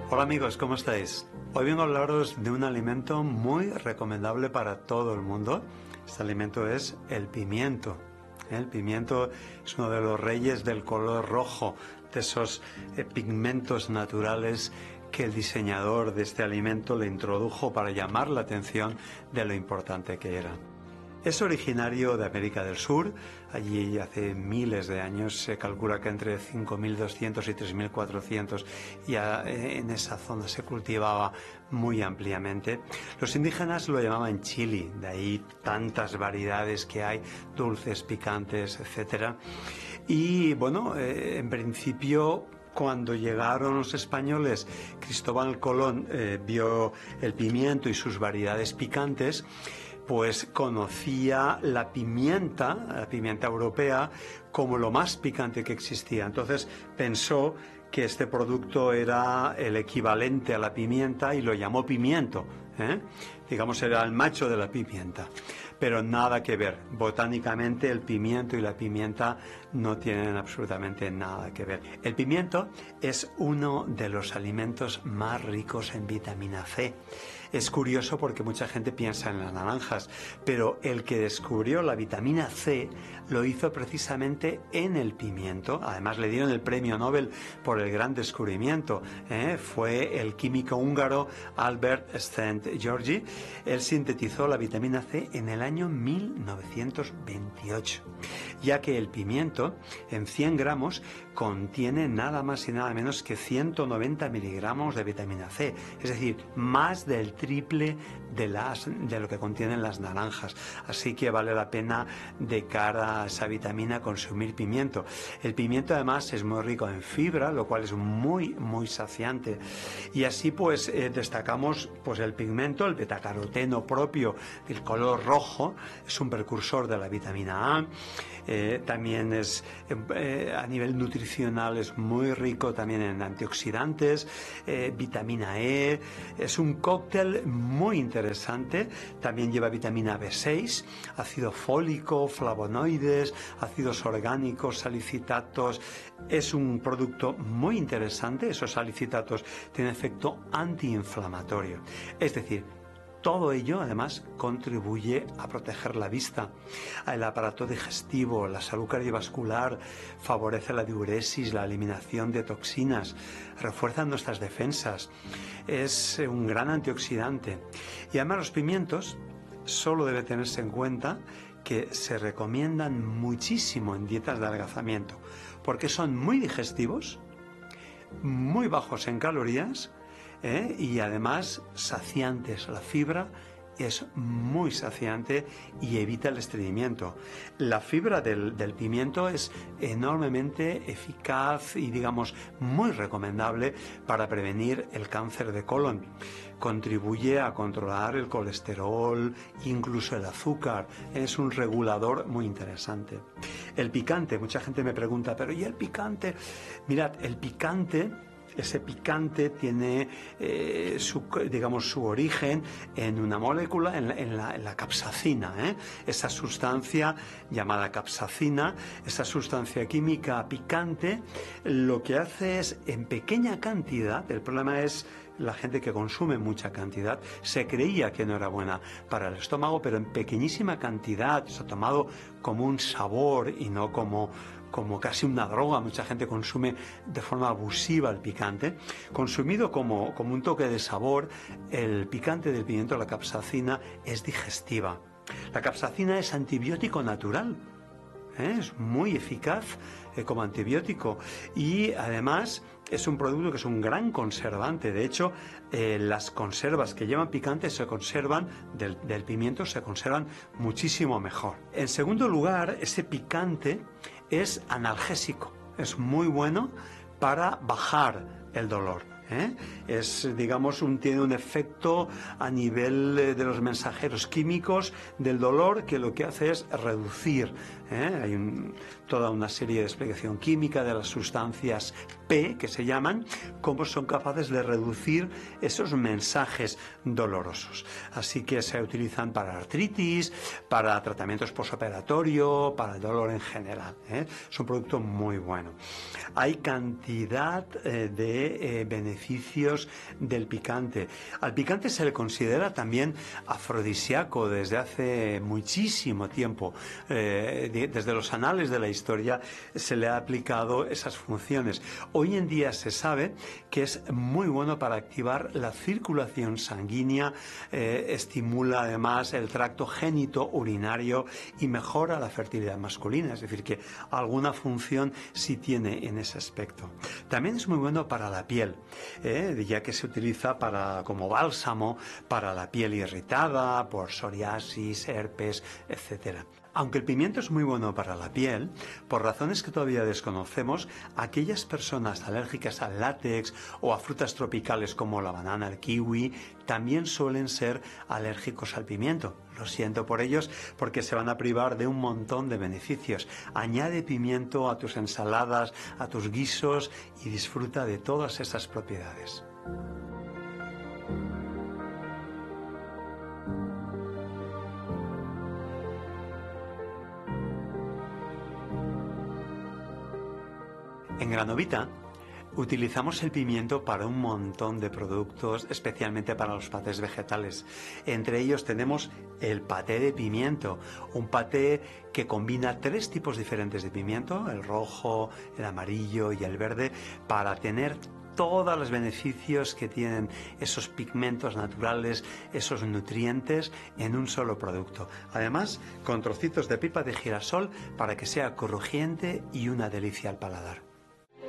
Hola amigos, ¿cómo estáis? Hoy vengo a hablaros de un alimento muy recomendable para todo el mundo. Este alimento es el pimiento. El pimiento es uno de los reyes del color rojo, de esos pigmentos naturales que el diseñador de este alimento le introdujo para llamar la atención de lo importante que era. Es originario de América del Sur. Allí hace miles de años, se calcula que entre 5.200 y 3.400 ya en esa zona se cultivaba muy ampliamente. Los indígenas lo llamaban chili, de ahí tantas variedades que hay, dulces, picantes, etcétera. Y bueno, en principio, cuando llegaron los españoles, Cristóbal Colón vio el pimiento y sus variedades picantes, pues conocía la pimienta europea, como lo más picante que existía. Entonces pensó que este producto era el equivalente a la pimienta y lo llamó pimiento, digamos, era el macho de la pimienta. Pero nada que ver. Botánicamente el pimiento y la pimienta no tienen absolutamente nada que ver. El pimiento es uno de los alimentos más ricos en vitamina C. Es curioso porque mucha gente piensa en las naranjas, pero el que descubrió la vitamina C lo hizo precisamente en el pimiento. Además le dieron el premio Nobel por el gran descubrimiento. Fue el químico húngaro Albert Szent-Györgyi. Él sintetizó la vitamina C en el año 1928, ya que el pimiento en 100 gramos contiene nada más y nada menos que 190 miligramos de vitamina C, es decir, más del triple de lo que contienen las naranjas. Así que vale la pena, de cara a esa vitamina, consumir pimiento. El pimiento además es muy rico en fibra, lo cual es muy muy saciante. Y así pues destacamos pues el pigmento, el betacaroteno propio del color rojo, es un precursor de la vitamina A. También es a nivel nutricional es muy rico también en antioxidantes, vitamina E. Es un cóctel muy interesante. También lleva vitamina B6, ácido fólico, flavonoides, ácidos orgánicos, salicitatos. Es un producto muy interesante. Esos salicitatos tienen efecto antiinflamatorio. Es decir, todo ello, además, contribuye a proteger la vista, el aparato digestivo, la salud cardiovascular, favorece la diuresis, la eliminación de toxinas, refuerza nuestras defensas, es un gran antioxidante. Y además los pimientos, solo debe tenerse en cuenta que se recomiendan muchísimo en dietas de adelgazamiento, porque son muy digestivos, muy bajos en calorías, y además saciantes. La fibra es muy saciante y evita el estreñimiento. La fibra del pimiento es enormemente eficaz y, digamos, muy recomendable para prevenir el cáncer de colon. Contribuye a controlar el colesterol, incluso el azúcar. Es un regulador muy interesante. El picante, mucha gente me pregunta, ¿pero y el picante? Mirad, el picante... Ese picante tiene su origen en una molécula, en la capsacina. Esa sustancia llamada capsacina, esa sustancia química picante, lo que hace es, en pequeña cantidad, el problema es la gente que consume mucha cantidad, se creía que no era buena para el estómago, pero en pequeñísima cantidad, se ha tomado como un sabor y no como casi una droga. Mucha gente consume de forma abusiva el picante. Consumido como un toque de sabor, el picante del pimiento, la capsacina, es digestiva. La capsacina es antibiótico natural, es muy eficaz como antibiótico, y además es un producto que es un gran conservante. De hecho, las conservas que llevan picante se conservan, del pimiento se conservan muchísimo mejor. En segundo lugar, ese picante es analgésico, es muy bueno para bajar el dolor. Tiene un efecto a nivel de los mensajeros químicos del dolor, que lo que hace es reducir. Hay toda una serie de explicación química de las sustancias P, que se llaman, cómo son capaces de reducir esos mensajes dolorosos. Así que se utilizan para artritis, para tratamientos postoperatorio, para el dolor en general. Es un producto muy bueno. Hay cantidad de beneficios beneficios del picante. Al picante se le considera también afrodisíaco desde hace muchísimo tiempo. Desde los anales de la historia se le ha aplicado esas funciones. Hoy en día se sabe que es muy bueno para activar la circulación sanguínea, estimula además el tracto genitourinario y mejora la fertilidad masculina, es decir, que alguna función sí tiene en ese aspecto. También es muy bueno para la piel, ya que se utiliza como bálsamo para la piel irritada, por psoriasis, herpes, etcétera. Aunque el pimiento es muy bueno para la piel, por razones que todavía desconocemos, aquellas personas alérgicas al látex o a frutas tropicales como la banana, el kiwi, también suelen ser alérgicos al pimiento. Lo siento por ellos porque se van a privar de un montón de beneficios. Añade pimiento a tus ensaladas, a tus guisos y disfruta de todas esas propiedades. En Granovita utilizamos el pimiento para un montón de productos, especialmente para los patés vegetales. Entre ellos tenemos el paté de pimiento, un paté que combina 3 tipos diferentes de pimiento, el rojo, el amarillo y el verde, para tener todos los beneficios que tienen esos pigmentos naturales, esos nutrientes en un solo producto. Además, con trocitos de pipa de girasol para que sea crujiente y una delicia al paladar.